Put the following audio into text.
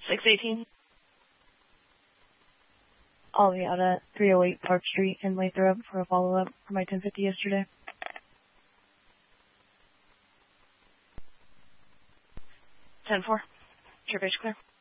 618. I'll be out at 308 Park Street in Lathrop for a follow-up for my 1050 yesterday. 10-4. Your base clear.